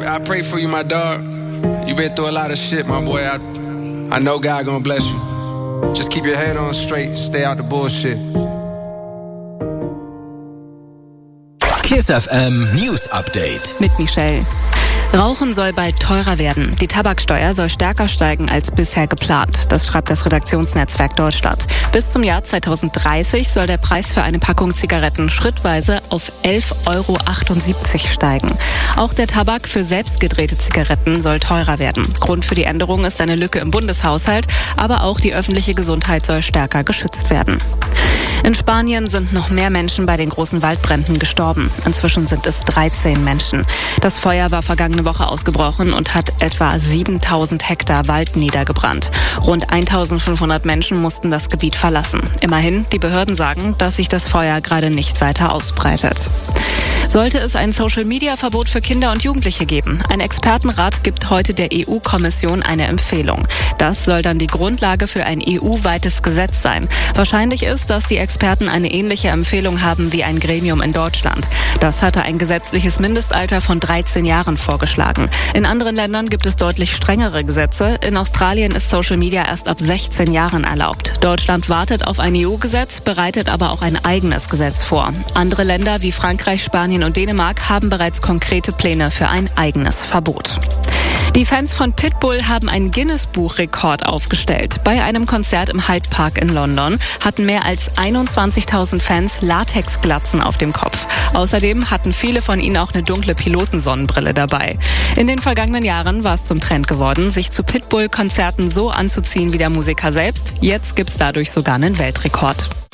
I pray for you, my dog. You've been through a lot of shit, my boy. I know God gonna bless you. Just keep your head on straight. Stay out the bullshit. KISS FM News Update mit Michelle. Rauchen soll bald teurer werden. Die Tabaksteuer soll stärker steigen als bisher geplant. Das schreibt das Redaktionsnetzwerk Deutschland. Bis zum Jahr 2030 soll der Preis für eine Packung Zigaretten schrittweise auf 11,78 € steigen. Auch der Tabak für selbstgedrehte Zigaretten soll teurer werden. Grund für die Änderung ist eine Lücke im Bundeshaushalt, aber auch die öffentliche Gesundheit soll stärker geschützt werden. In Spanien sind noch mehr Menschen bei den großen Waldbränden gestorben. Inzwischen sind es 13 Menschen. Das Feuer war vergangene Woche ausgebrochen und hat etwa 7.000 Hektar Wald niedergebrannt. Rund 1.500 Menschen mussten das Gebiet verlassen. Immerhin, die Behörden sagen, dass sich das Feuer gerade nicht weiter ausbreitet. Sollte es ein Social-Media-Verbot für Kinder und Jugendliche geben? Ein Expertenrat gibt heute der EU-Kommission eine Empfehlung. Das soll dann die Grundlage für ein EU-weites Gesetz sein. Wahrscheinlich ist, dass die Experten eine ähnliche Empfehlung haben wie ein Gremium in Deutschland. Das hatte ein gesetzliches Mindestalter von 13 Jahren vorgeschlagen. In anderen Ländern gibt es deutlich strengere Gesetze. In Australien ist Social Media erst ab 16 Jahren erlaubt. Deutschland wartet auf ein EU-Gesetz, bereitet aber auch ein eigenes Gesetz vor. Andere Länder wie Frankreich, Spanien und Dänemark haben bereits konkrete Pläne für ein eigenes Verbot. Die Fans von Pitbull haben einen Guinness-Buch-Rekord aufgestellt. Bei einem Konzert im Hyde Park in London hatten mehr als 21.000 Fans Latexglatzen auf dem Kopf. Außerdem hatten viele von ihnen auch eine dunkle Pilotensonnenbrille dabei. In den vergangenen Jahren war es zum Trend geworden, sich zu Pitbull-Konzerten so anzuziehen wie der Musiker selbst. Jetzt gibt's dadurch sogar einen Weltrekord.